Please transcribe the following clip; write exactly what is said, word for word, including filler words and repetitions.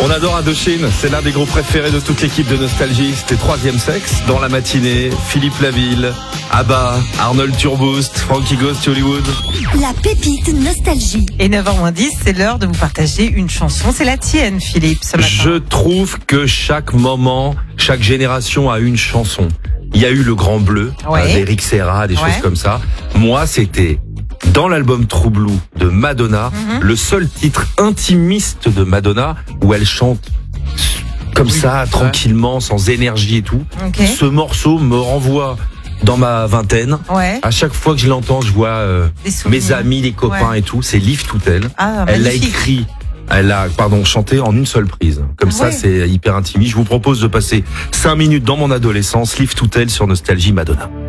On adore Indochine, c'est l'un des groupes préférés de toute l'équipe de Nostalgie. C'était Troisième Sexe dans la matinée. Philippe Laville, Abba, Arnold Turboust, Frankie Goes to Hollywood. La pépite Nostalgie. Et neuf heures moins dix, c'est l'heure de vous partager une chanson. C'est la tienne, Philippe, ce matin. Je trouve que chaque moment, chaque génération a une chanson. Il y a eu le Grand Bleu, Ouais. hein, d'Eric Serra, des Ouais. choses comme ça. Moi, c'était dans l'album True Blue de Madonna, Mhm. le seul titre intimiste de Madonna où elle chante comme Oui, ça, ouais. tranquillement, sans énergie et tout. Ok. Ce morceau me renvoie dans ma vingtaine. Ouais. À chaque fois que je l'entends, je vois euh, Des souvenirs. mes amis, les copains Ouais. et tout. C'est Live Toutel. Ah, Elle l'a magnifique. écrit, elle a pardon chanté en une seule prise. Comme ça, Ouais. c'est hyper intimiste. Je vous propose de passer cinq minutes dans mon adolescence. Live Toutel sur Nostalgie Madonna.